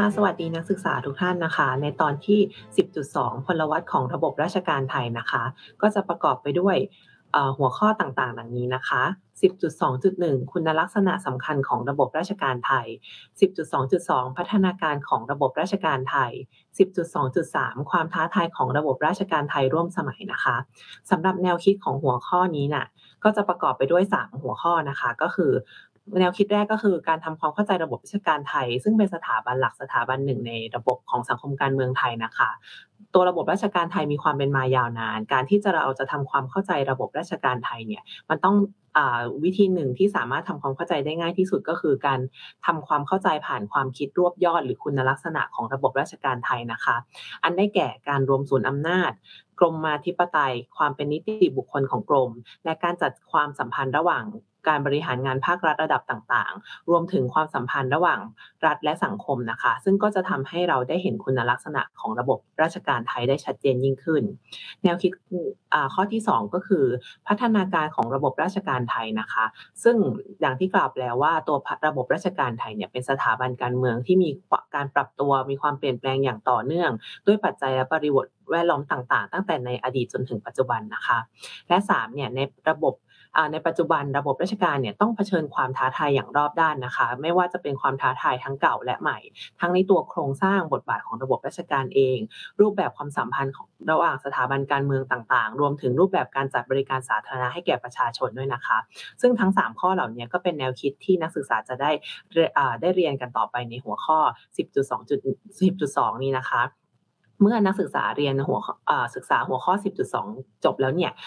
สวัสดีนักศึกษาทุกท่านนะคะในตอนที่ 10.2 พลวัตของระบบราชการไทยนะคะก็จะประกอบไปด้วยหัวข้อต่างๆดังนี้นะคะ 10.2.1 คุณลักษณะสำคัญของระบบราชการไทย 10.2.2 พัฒนาการของระบบราชการไทย 10.2.3 ความท้าทายของระบบราชการไทยร่วมสมัยนะคะสำหรับแนวคิดของหัวข้อนี้น่ะก็จะประกอบไปด้วย3หัวข้อนะคะก็คือ แนวคิดแรกก็คือการทำความเข้าใจระบบราชการไทยซึ่งเป็นสถาบันหลักสถาบันหนึ่งในระบบของสังคมการเมืองไทยนะคะตัวระบบราชการไทยมีความเป็นมายาวนานการที่เราจะทำความเข้าใจระบบราชการไทยเนี่ยมันต้องวิธีหนึ่งที่สามารถทำความเข้าใจได้ง่ายที่สุดก็คือการทำความเข้าใจผ่านความคิดรวบยอดหรือคุณลักษณะของระบบราชการไทยนะคะอันได้แก่การรวมศูนย์อำนาจกรมมาธิปไตยความเป็นนิติบุคคลของกรมและการจัดความสัมพันธ์ระหว่างการบริหารงานภาครัฐระดับต่างๆรวมถึงความสัมพันธ์ระหว่างรัฐและสังคมนะคะซึ่งก็จะทำให้เราได้เห็นคุณลักษณะของระบบราชการไทยได้ชัดเจนยิ่งขึ้นแนวคิดข้อที่2ก็คือพัฒนาการของระบบราชการไทยนะคะซึ่งอย่างที่กล่าวไปแล้วว่าตัวระบบราชการไทยเนี่ยเป็นสถาบันการเมืองที่มีการปรับตัวมีความเปลี่ยนแปลงอย่างต่อเนื่องด้วยปัจจัยและบริบทแวดล้อมต่างๆตั้งแต่ในอดีตจนถึงปัจจุบันนะคะและ3เนี่ยในปัจจุบันระบบราชการเนี่ยต้องเผชิญความท้าทายอย่างรอบด้านนะคะไม่ว่าจะเป็นความท้าทายทั้งเก่าและใหม่ทั้งในตัวโครงสร้างบทบาทของระบบราชการเองรูปแบบความสัมพันธ์ของระหว่างสถาบันการเมืองต่างๆรวมถึงรูปแบบการจัดบริการสาธารณะให้แก่ประชาชนด้วยนะคะซึ่งทั้ง3ข้อเหล่านี้ก็เป็นแนวคิดที่นักศึกษาจะได้เรียนกันต่อไปในหัวข้อ10.2 นี้นะคะเมื่อนักศึกษาเรียนศึกษาหัวข้อ10.2จบแล้วเนี่ย